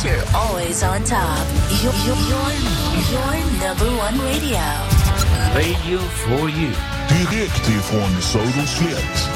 you're always on top. Your number one radio. Radio for you. Direkt ifrån Söderslätt.